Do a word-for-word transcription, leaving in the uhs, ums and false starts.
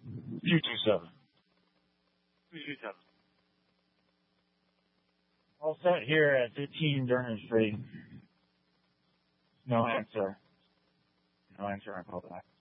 two two seven. two two seven. All set here at fifteen Durham Street. No answer. No answer on call back.